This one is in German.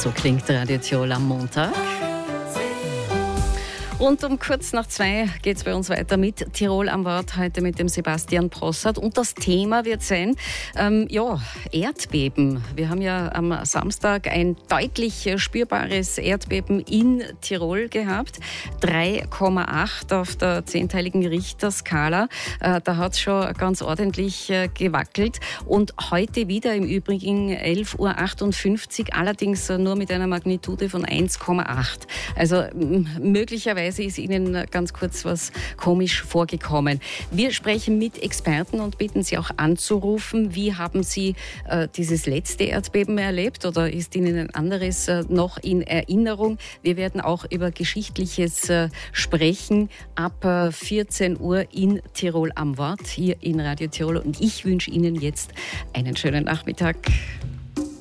So klingt Radio Tirol am Montag. Und um kurz nach 2 geht es bei uns weiter mit Tirol am Wort, heute mit dem Sebastian Prossart. Und das Thema wird sein, Erdbeben. Wir haben ja am Samstag ein deutlich spürbares Erdbeben in Tirol gehabt. 3,8 auf der 10-teiligen Richterskala. Da hat es schon ganz gewackelt. Und heute wieder im Übrigen 11.58 Uhr, allerdings nur mit einer Magnitude von 1,8. Also möglicherweise ist Ihnen ganz kurz was komisch vorgekommen. Wir sprechen mit Experten und bitten Sie auch anzurufen. Wie haben Sie dieses letzte Erdbeben erlebt oder ist Ihnen ein anderes noch in Erinnerung? Wir werden auch über Geschichtliches sprechen ab 14 Uhr in Tirol am Wort, hier in Radio Tirol. Und ich wünsche Ihnen jetzt einen schönen Nachmittag.